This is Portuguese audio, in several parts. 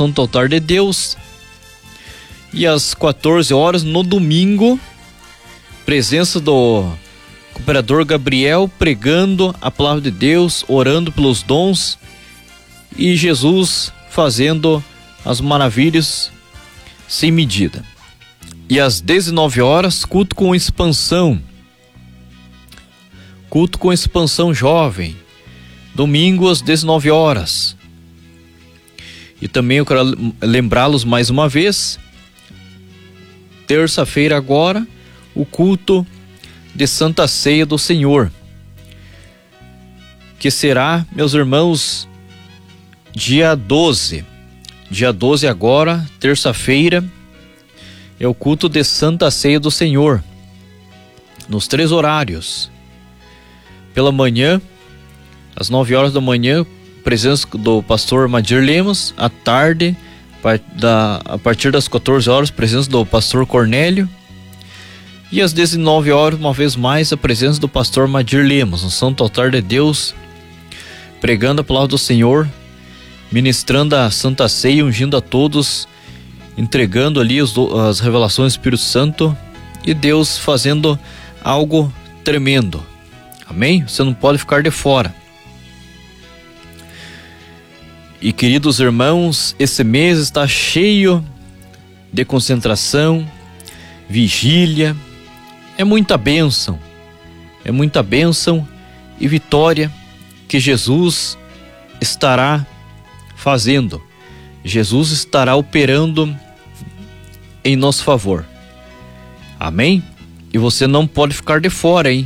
Santo Altar de Deus. E às 14 horas, no domingo, presença do cooperador Gabriel pregando a palavra de Deus, orando pelos dons e Jesus fazendo as maravilhas sem medida. E às 19 horas, culto com expansão. Culto com expansão jovem. Domingo às 19 horas. E também eu quero lembrá-los mais uma vez. Terça-feira agora, o culto de Santa Ceia do Senhor. Que será, meus irmãos, dia 12. Dia 12 agora, terça-feira, é o culto de Santa Ceia do Senhor. Nos 3 horários. Pela manhã, às 9 horas da manhã, presença do pastor Madir Lemos. À tarde, a partir das 14 horas, presença do pastor Cornélio. E às 19 horas, uma vez mais, a presença do pastor Madir Lemos, no Santo Altar de Deus, pregando a palavra do Senhor, ministrando a Santa Ceia, ungindo a todos, entregando ali as revelações do Espírito Santo e Deus fazendo algo tremendo. Amém? Você não pode ficar de fora. E queridos irmãos, esse mês está cheio de concentração, vigília, é muita bênção e vitória que Jesus estará fazendo. Jesus estará operando em nosso favor. Amém? E você não pode ficar de fora, hein?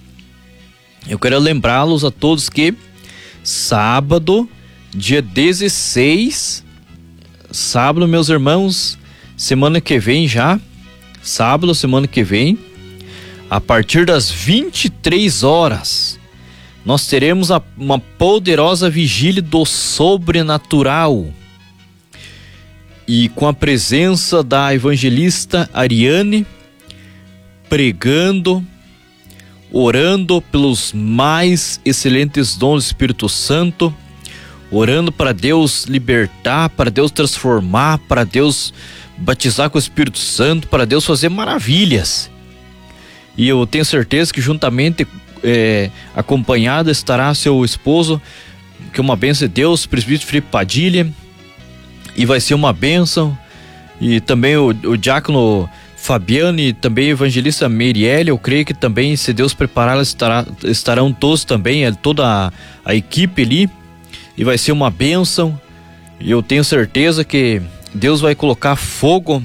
Eu quero lembrá-los a todos que sábado, dia 16, sábado, meus irmãos, semana que vem já, sábado, semana que vem, a partir das 23 horas, nós teremos uma poderosa vigília do sobrenatural. E com a presença da evangelista Ariane, pregando, orando pelos mais excelentes dons do Espírito Santo, orando para Deus libertar, para Deus transformar, para Deus batizar com o Espírito Santo, para Deus fazer maravilhas. E eu tenho certeza que juntamente acompanhada estará seu esposo, que é uma bênção de Deus, presbítero Felipe Padilha, e vai ser uma bênção. E também o diácono Fabiano e também a evangelista Meirielle, eu creio que também, se Deus preparar, estarão todos também, toda a equipe ali, e vai ser uma bênção. E eu tenho certeza que Deus vai colocar fogo,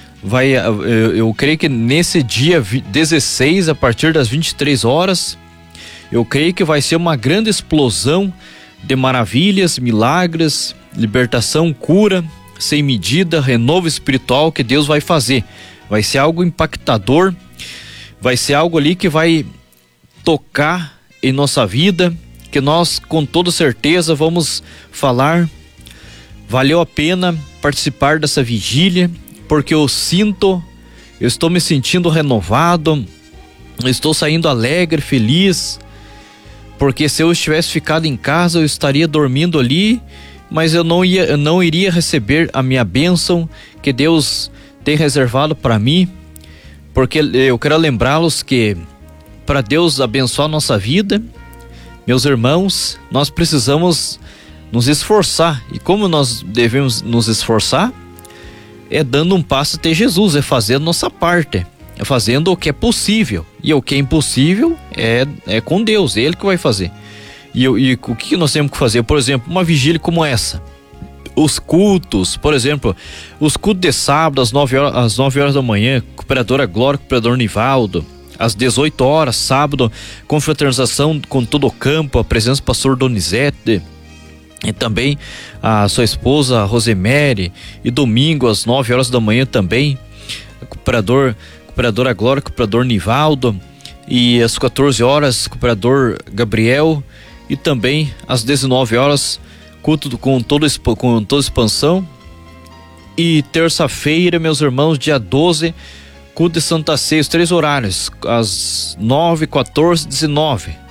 eu creio que nesse dia 16, a partir das 23 horas, eu creio que vai ser uma grande explosão de maravilhas, milagres, libertação, cura, sem medida, renovo espiritual que Deus vai fazer. Vai ser algo impactador, vai ser algo ali que vai tocar em nossa vida, que nós com toda certeza vamos falar, valeu a pena participar dessa vigília, porque eu estou me sentindo renovado, eu estou saindo alegre, feliz, porque se eu tivesse ficado em casa eu estaria dormindo ali, mas eu não iria receber a minha bênção que Deus tem reservado para mim, porque eu quero lembrá-los que para Deus abençoar a nossa vida, meus irmãos, nós precisamos nos esforçar. E como nós devemos nos esforçar? É dando um passo até Jesus, é fazendo nossa parte, é fazendo o que é possível, e o que é impossível é com Deus, é Ele que vai fazer. E o que nós temos que fazer? Por exemplo, uma vigília como essa, os cultos, por exemplo, os cultos de sábado às 9 horas da manhã, cooperadora Glória, cooperador Nivaldo, às 18 horas, sábado, confraternização com todo o campo, a presença do pastor Donizete, e também a sua esposa Rosemary, e domingo às 9 horas da manhã também, cooperadora Glória, cooperador Nivaldo, e às 14 horas, cooperador Gabriel, e também às 19 horas, culto com toda expansão. E terça-feira, meus irmãos, dia 12, culto de Santa Ceia, os 3 horários, às 9, 14, 19.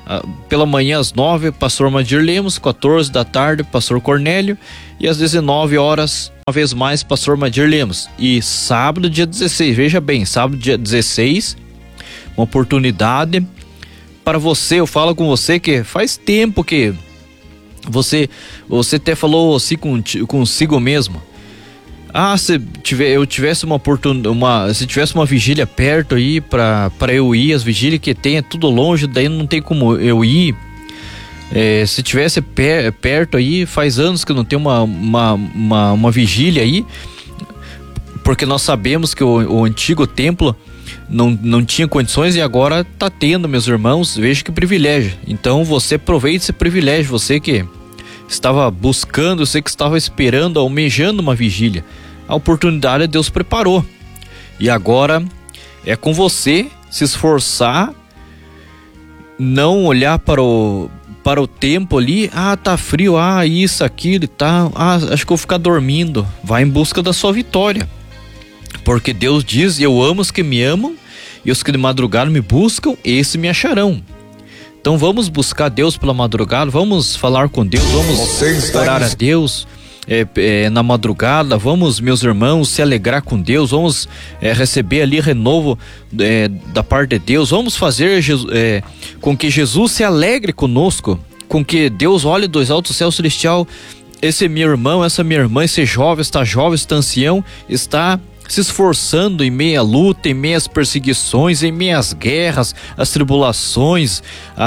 Pela manhã às 9, pastor Mandir Lemos, 14 da tarde, pastor Cornélio, e às 19 horas, uma vez mais, pastor Mandir Lemos. E sábado, dia 16, veja bem, sábado, dia 16, uma oportunidade para você. Eu falo com você que faz tempo que você até falou assim consigo mesmo. Se tivesse uma oportunidade, se tivesse uma vigília perto aí para eu ir, as vigílias que tem é tudo longe, daí não tem como eu ir. Se tivesse perto aí, faz anos que não tem uma vigília aí, porque nós sabemos que o antigo templo não tinha condições e agora tá tendo, meus irmãos. Veja que privilégio. Então você aproveite esse privilégio, você que estava buscando, você que estava esperando, almejando uma vigília. A oportunidade Deus preparou. E agora é com você se esforçar, não olhar para o tempo ali, tá frio, isso, aquilo e tal, acho que eu vou ficar dormindo. Vai em busca da sua vitória. Porque Deus diz: eu amo os que me amam, e os que de madrugada me buscam, esses me acharão. Então vamos buscar Deus pela madrugada, vamos falar com Deus, vamos orar a Deus na madrugada. Vamos, meus irmãos, se alegrar com Deus, vamos receber ali renovo da parte de Deus. Vamos fazer com que Jesus se alegre conosco, com que Deus olhe dos altos céus celestial: esse é meu irmão, essa é minha irmã, esse jovem, está ancião, está se esforçando em meio à luta, em meio às perseguições, em meio às guerras, às tribulações,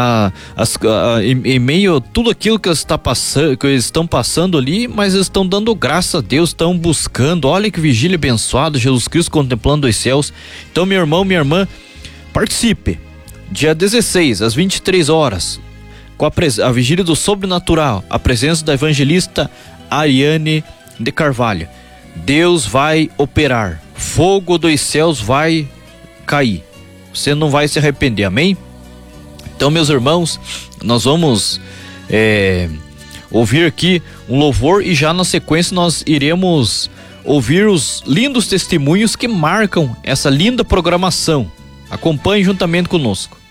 em meio a tudo aquilo que eles estão passando ali, mas eles estão dando graças a Deus, estão buscando. Olha que vigília abençoada, Jesus Cristo contemplando os céus. Então, meu irmão, minha irmã, participe. Dia 16, às 23 horas, com a vigília do sobrenatural, a presença da evangelista Ariane de Carvalho. Deus vai operar, fogo dos céus vai cair, você não vai se arrepender, amém? Então, meus irmãos, nós vamos ouvir aqui um louvor e já na sequência nós iremos ouvir os lindos testemunhos que marcam essa linda programação. Acompanhe juntamente conosco.